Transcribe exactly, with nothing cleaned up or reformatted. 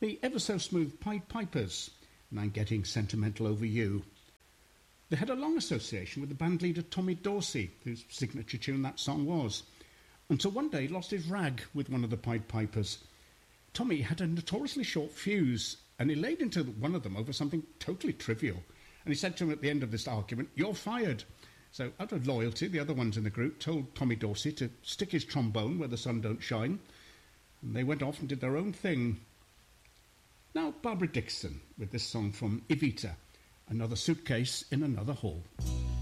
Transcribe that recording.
The ever so smooth Pied Pipers, and I'm Getting Sentimental Over You. They had a long association with the band leader Tommy Dorsey, whose signature tune that song was, until one day he lost his rag with one of the Pied Pipers. Tommy had a notoriously short fuse, and he laid into one of them over something totally trivial, and he said to him at the end of this argument, "You're fired." So out of loyalty, the other ones in the group told Tommy Dorsey to stick his trombone where the sun don't shine, and they went off and did their own thing. Now Barbara Dickson with this song from Evita, Another Suitcase in Another Hall.